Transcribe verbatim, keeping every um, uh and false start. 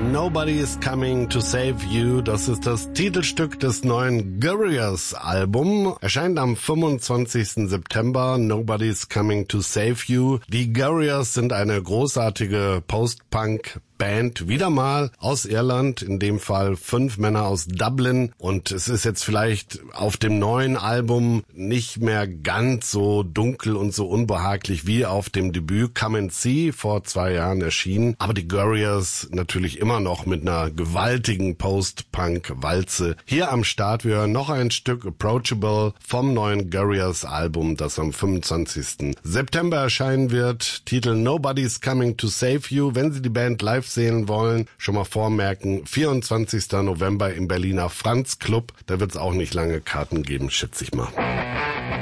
Nobody is Coming to Save You, das ist das Titelstück des neuen Gorillaz-Album. Erscheint am fünfundzwanzigsten September, Nobody is Coming to Save You. Die Gorillaz sind eine großartige Post-Punk Band, wieder mal aus Irland, in dem Fall fünf Männer aus Dublin, und es ist jetzt vielleicht auf dem neuen Album nicht mehr ganz so dunkel und so unbehaglich wie auf dem Debüt Come and See, vor zwei Jahren erschienen, aber die Gorillaz natürlich immer noch mit einer gewaltigen Post-Punk-Walze. Hier am Start, wir hören noch ein Stück Approachable vom neuen Gorillaz-Album, das am fünfundzwanzigsten September erscheinen wird. Titel Nobody's Coming to Save You. Wenn Sie die Band live sehen wollen, schon mal vormerken, vierundzwanzigsten November im Berliner Franz Club. Da wird es auch nicht lange Karten geben, schätze ich mal.